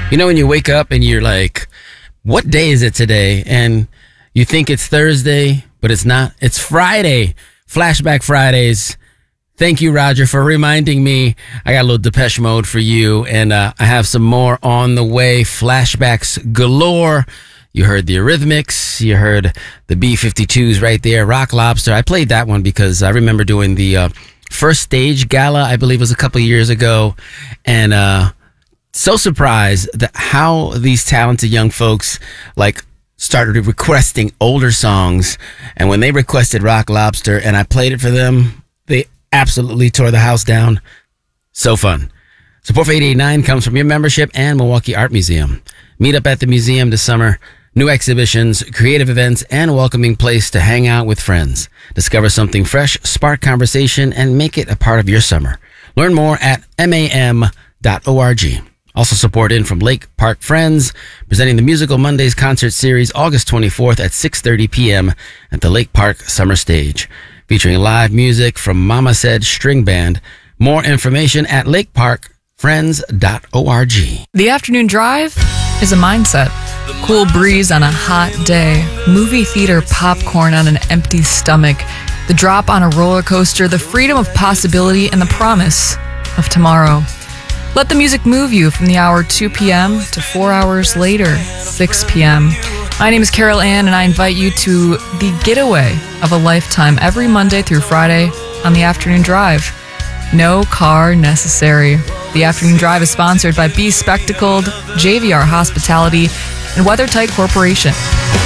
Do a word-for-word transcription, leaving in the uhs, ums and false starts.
You know, when you wake up and you're like, what day is it today? And you think it's Thursday, but it's not. It's Friday. Flashback Fridays. Thank you, Roger, for reminding me. I got a little Depeche Mode for you, and uh, I have some more on the way. Flashbacks galore. You heard the Eurythmics. You heard the B fifty-twos right there. Rock Lobster. I played that one because I remember doing the uh, first stage gala, I believe it was a couple of years ago. And uh, so surprised that how these talented young folks like started requesting older songs. And when they requested Rock Lobster and I played it for them, they absolutely tore the house down. So fun. Support for eighty-eight point nine comes from your membership and Milwaukee Art Museum. Meet up at the museum this summer. New exhibitions, creative events, and a welcoming place to hang out with friends. Discover something fresh, spark conversation, and make it a part of your summer. Learn more at M A M dot org. Also support in from Lake Park Friends, presenting the Musical Mondays concert series August twenty-fourth at six thirty p.m. at the Lake Park Summer Stage, featuring live music from Mama Said String Band. More information at lake park friends dot org. The afternoon drive is a mindset. Cool breeze on a hot day, movie theater popcorn on an empty stomach, the drop on a roller coaster, the freedom of possibility, and the promise of tomorrow. Let the music move you from the hour two p.m. to four hours later, six p.m. My name is Carol Ann, and I invite you to the getaway of a lifetime every Monday through Friday on the afternoon drive. No car necessary. The afternoon drive is sponsored by Be Spectacled, J V R Hospitality, and WeatherTight Corporation.